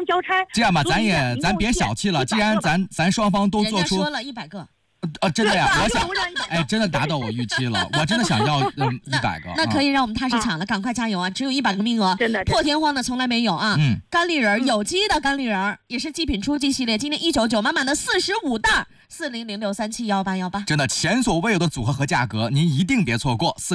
交差。 这样吧，咱别小气了，既然咱双方都做出， 人家说了100个。 真的呀，我想，真的达到我预期了，我真的想要100个。 那可以让我们踏实抢了，赶快加油啊！只有100个名额， 真的破天荒的从来没有啊！干栗仁有机的干栗仁也是极品初级系列，今天199满满的45袋，4006371818， 真的前所未有的组合和价格，您一定别错过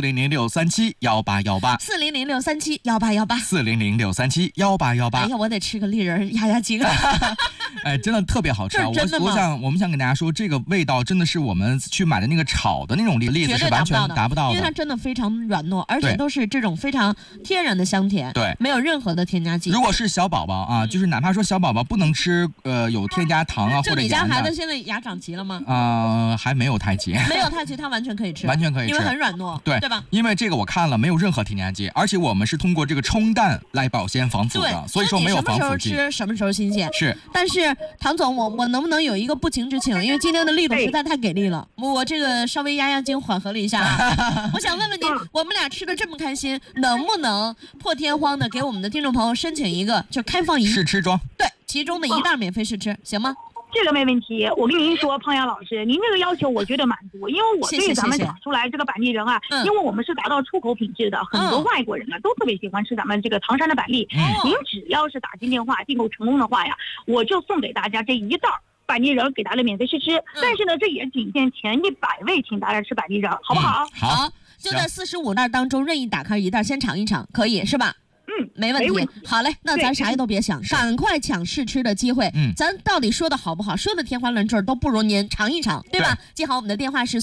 ！4006371818，4006371818，4006371818。 哎呀，我得吃个栗仁压压惊。 哎，真的特别好吃啊！我们想跟大家说，这个味道真的是我们去买的那个炒的那种栗子是完全达不到的， 因为它真的非常软糯，而且都是这种非常天然的香甜， 对， 没有任何的添加剂。 如果是小宝宝啊，就是哪怕说小宝宝不能吃有添加糖啊或者盐的。 就你家孩子现在牙长齐了吗？ 还没有太齐。 没有太齐，他完全可以吃， 完全可以吃， 因为很软糯， 对吧？ 因为这个我看了，没有任何添加剂，而且我们是通过这个冲淡来保鲜防腐的，所以说没有防腐剂。 什么时候吃什么时候新鲜是。 但是唐总，我能不能有一个不情之请？因为今天的力度实在太给力了，我这个稍微压惊，缓和了一下啊。我想问问您，我们俩吃的这么开心，能不能破天荒的给我们的听众朋友申请一个就开放一试吃装？ 对，其中的1袋免费试吃，行吗？ 这个没问题，我跟您说，胖阳老师，您这个要求我觉得满足，因为我对咱们炒出来这个板栗仁啊，因为我们是达到出口品质的，很多外国人啊都特别喜欢吃咱们这个唐山的板栗。您只要是打进电话订购成功的话呀，我就送给大家这1袋板栗仁给大家免费试吃。但是呢，这也仅限前100位，请大家吃板栗仁，好不好？ 好，就在45袋当中任意打开1袋，先尝一尝，可以是吧？没问题。好嘞，那咱啥也都别想，赶快抢试吃的机会。咱到底说的好不好，说的天花乱坠都不如您尝一尝，对吧？记好我们的电话是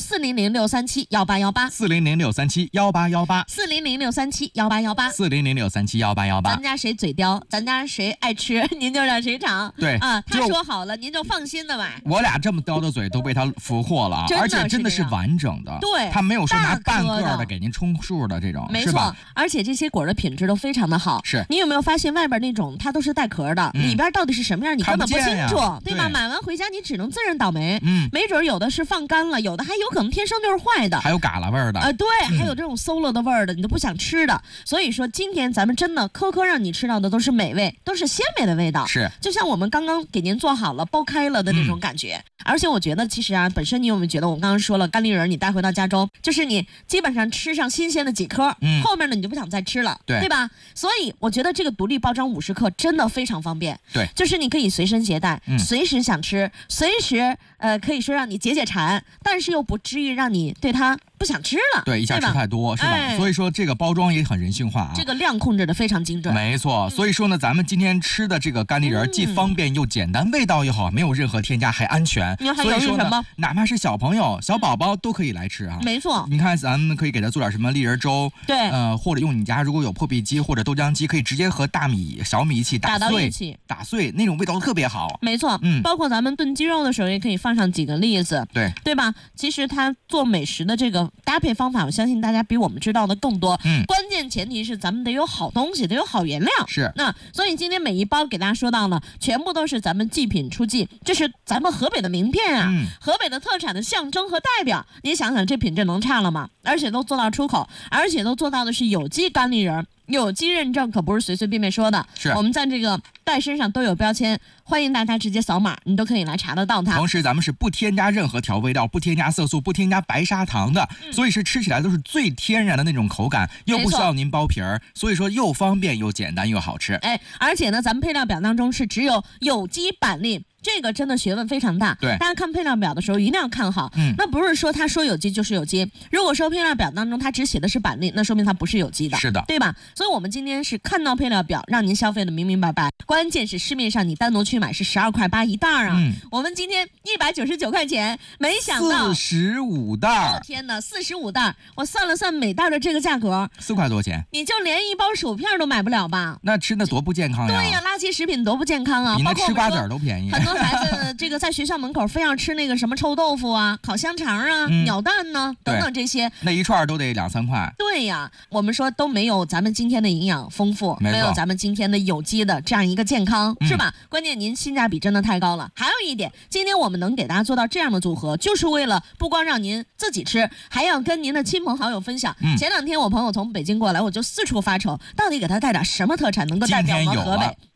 4006371818，4006371818，4006371818，4006371818。 咱家谁嘴刁，咱家谁爱吃，您就让谁尝。 对啊，他说好了，您就放心的买。 我俩这么刁的嘴都被他俘获了，而且真的是完整的。 对， 他没有说拿半个的给您充数的这种， 没错。而且这些果的品质都非常的好。 是。 你有没有发现外边那种它都是带壳的，里边到底是什么样你根本不清楚，对吧？买完回家你只能自认倒霉。没准有的是放干了，有的还有可能天生就是坏的， 还有嘎啦味儿的。 对，还有这种馊了的味儿的，你都不想吃的。所以说今天咱们真的颗颗让你吃到的都是美味，都是鲜美的味道。 是。 就像我们刚刚给您做好了剥开了的那种感觉。而且我觉得其实啊，本身你有没有觉得我刚刚说了干栗仁你带回到家中，就是你基本上吃上新鲜的几颗，后面呢你就不想再吃了，对吧？所以我觉得这个独立包装50克真的非常方便。 对， 就是你可以随身携带，随时想吃，随时可以说让你解馋，但是又不至于让你对它不想吃了。 对，一下吃太多是吧？所以说这个包装也很人性化啊， 这个量控制的非常精准。 没错，所以说呢，咱们今天吃的这个干栗仁既方便又简单，味道又好，没有任何添加，还安全。所以说呢，哪怕是小朋友、小宝宝都可以来吃啊。 没错， 你看咱们可以给他做点什么栗仁粥， 对， 或者用你家如果有破壁机或者豆浆机，可以直接和大米、小米一起打碎，那种味道特别好。 没错，包括咱们炖鸡肉的时候也可以放上几个栗子，对吧？其实它做美食的这个搭配方法，我相信大家比我们知道的更多。关键前提是咱们得有好东西，得有好原料。 是。 那所以今天每一包给大家说到了，全部都是咱们极品出季，这是咱们河北的名片啊，河北的特产的象征和代表。你想想这品质能差了吗？而且都做到出口，而且都做到的是有机干栗仁。有机认证可不是随随便便说的， 是我们在这个袋身上都有标签，欢迎大家直接扫码，你都可以来查得到它。 同时咱们是不添加任何调味料，不添加色素，不添加白砂糖的，所以是吃起来都是最天然的那种口感，又不需要您剥皮儿，所以说又方便又简单又好吃。 而且呢，咱们配料表当中是只有有机板栗。这个真的学问非常大， 对， 大家看配料表的时候一定要看好。那不是说他说有机就是有机，如果说配料表当中他只写的是板栗，那说明它不是有机的， 是的， 对吧？所以我们今天是看到配料表，让您消费的明明白白。关键是市面上你单独去买是12.8块1袋啊，我们今天199块钱，没想到 45袋。 天哪，45袋，我算了算每袋的这个价格 ，4块多钱， 你就连一包薯片都买不了吧？ 那吃的多不健康呀！ 对呀，垃圾食品多不健康啊！ 比那吃瓜子都便宜。 很多孩子这个在学校门口非要吃那个什么臭豆腐啊、烤香肠啊、鸟蛋呢等等这些， 那一串都得2-3块。 对呀，我们说都没有咱们今天的营养丰富，没有咱们今天的有机的这样一个健康，是吧？关键您性价比真的太高了。还有一点，今天我们能给大家做到这样的组合，就是为了不光让您自己吃，还要跟您的亲朋好友分享。前2天我朋友从北京过来，我就四处发愁，到底给他带点什么特产能够代表我们河北。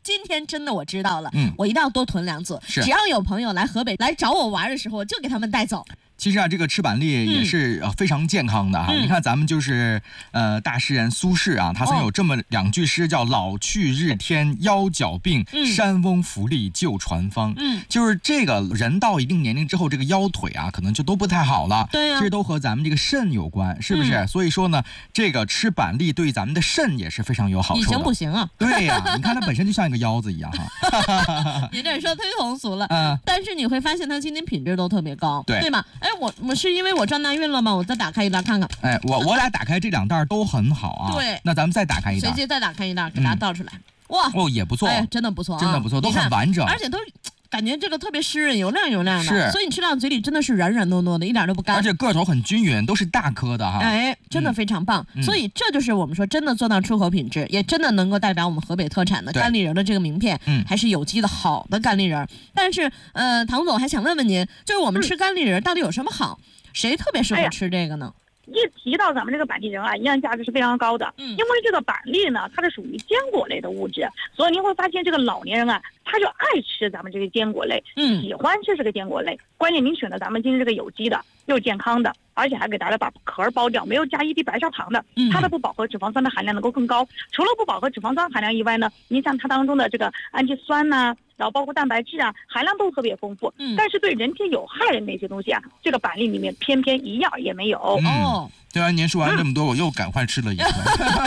今天真的我知道了，我一定要多囤2组，只要有朋友来河北来找我玩的时候，我就给他们带走。 其实啊，这个吃板栗也是非常健康的哈。你看咱们就是大诗人苏轼啊，他曾有这么2句诗，叫老去日天腰脚病，山翁服力救传方。就是这个人到一定年龄之后，这个腰腿啊，可能就都不太好了。 对啊， 其实都和咱们这个肾有关，是不是？所以说呢，这个吃板栗对咱们的肾也是非常有好处的。 以前不行啊。 对呀，你看它本身就像一个腰子一样哈。 你这说忒通俗了。但是你会发现它今天品质都特别高，对吗？哎，我是因为我转大运了吗？我再打开一袋看看。 哎，我俩打开这2袋都很好啊。 对， 那咱们再打开一袋， 随机再打开一袋，给大家倒出来。哇， 也不错， 哎，真的不错， 真的不错，都很完整， 而且都感觉这个特别湿润，油亮的， 是， 所以你吃到嘴里真的是软软糯糯的，一点都不干， 而且个头很均匀，都是大颗的哈。 哎，真的非常棒。所以这就是我们说真的做到出口品质，也真的能够代表我们河北特产的干栗仁的这个名片，还是有机的好的干栗仁。但是唐总还想问问您，就是我们吃干栗仁到底有什么好？谁特别适合吃这个呢？ 一提到咱们这个板栗仁啊，营养价值是非常高的。因为这个板栗呢，它是属于坚果类的物质，所以您会发现这个老年人啊，他就爱吃咱们这个坚果类，喜欢吃这个坚果类。关键您选的咱们今天这个有机的，又健康的，而且还给大家把壳剥掉，没有加一滴白砂糖的，它的不饱和脂肪酸的含量能够更高。除了不饱和脂肪酸含量以外呢，您像它当中的这个氨基酸呐，然后包括蛋白质啊，含量都特别丰富。但是对人体有害的那些东西啊，这个板栗里面偏偏一样也没有。 对啊，您说完这么多，我又赶快吃了一回。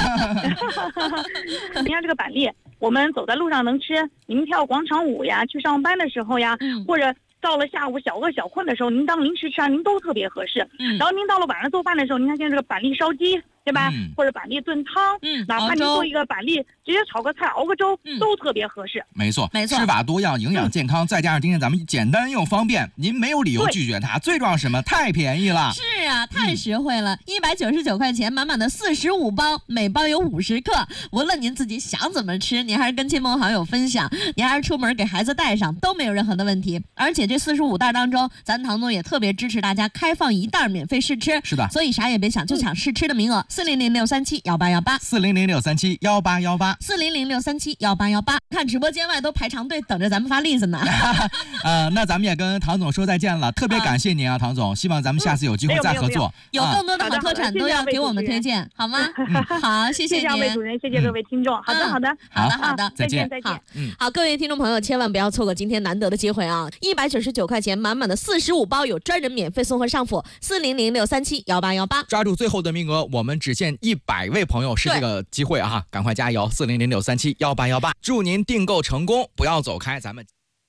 你看这个板栗，我们走在路上能吃，您跳广场舞呀，去上班的时候呀，或者到了下午小饿小困的时候，您当零食吃啊，您都特别合适。然后您到了晚上做饭的时候，您看现在这个板栗烧鸡，对吧？或者板栗炖汤，哪怕您做一个板栗，直接炒个菜、熬个粥，都特别合适。 没错，吃法多样，营养健康，再加上今天咱们简单又方便，您没有理由拒绝它。最重要是什么？太便宜了。 是啊，太实惠了，199块钱，满满的45包，每包有50克。无论您自己想怎么吃，您还是跟亲朋好友分享，您还是出门给孩子带上，都没有任何的问题。而且这45袋当中，咱唐总也特别支持大家开放1袋免费试吃。 是的， 所以啥也别想，就抢试吃的名额。40006371818，40006371818，40006371818。看直播间外都排长队等着咱们发栗子呢。 那咱们也跟唐总说再见了，特别感谢您啊，唐总，希望咱们下次有机会再合作， 有更多的好特产都要给我们推荐，好吗？好，谢谢您， 谢谢主任，谢谢各位听众。好的， 再见。 好，各位听众朋友，千万不要错过今天难得的机会啊！199块钱，满满的45包，有专人免费送货上府，40006371818， 抓住最后的名额，我们只限100位朋友是这个机会啊，赶快加油，40006371818，祝您订购成功，不要走开，咱们。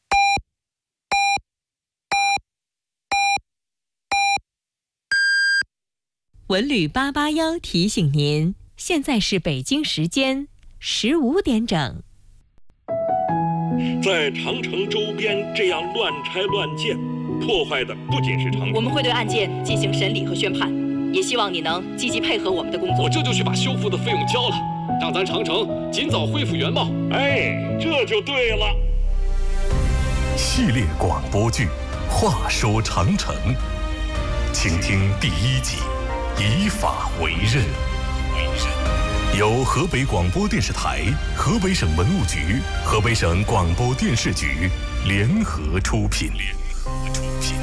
文旅881提醒您，现在是北京时间15点整。 在长城周边这样乱拆乱建，破坏的不仅是长城。 我们会对案件进行审理和宣判，也希望你能积极配合我们的工作。 我这就去把修复的费用交了，让咱长城尽早恢复原貌。哎，这就对了。 系列广播剧《话说长城》，请听第1集《以法为刃》，由河北广播电视台、河北省文物局、河北省广播电视局联合出品。